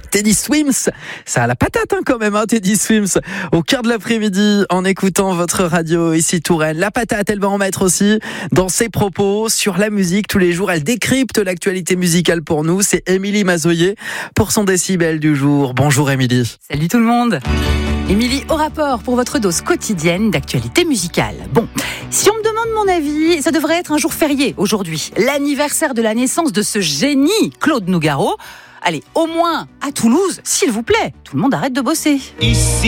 Teddy Swims, ça a la patate quand même, Teddy Swims, au cœur de l'après-midi, en écoutant votre radio ici Touraine. La patate, elle va en mettre aussi dans ses propos sur la musique. Tous les jours, elle décrypte l'actualité musicale pour nous. C'est Émilie Mazoyer pour son décibel du jour. Bonjour Émilie. Salut tout le monde. Émilie au rapport pour votre dose quotidienne d'actualité musicale. Bon, si on me demande mon avis, ça devrait être un jour férié aujourd'hui. L'anniversaire de la naissance de ce génie, Claude Nougaro. Allez, au moins à Toulouse, s'il vous plaît. Tout le monde arrête de bosser. Ici